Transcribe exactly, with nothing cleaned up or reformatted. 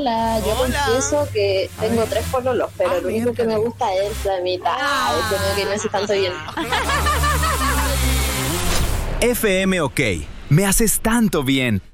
Hola, yo Hola. confieso que tengo tres pololos, pero Ah, el único que me miércoles. gusta es el flamita. Ah, ese no, que me hace tanto bien. F M OK. Me haces tanto bien.